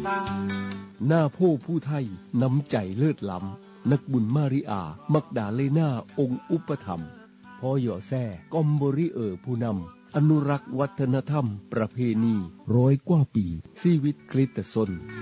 หน้าผู้ผู้ไทยน้ำใจเลิศล้ำนักบุญมาริอามักดาเลนาองค์อุปถัมภ์พ่อหย่อแซ่กอมบริผู้นำอนุรักษ์วัฒนธรรมประเพณี100 กว่าปีชีวิตคริสตชน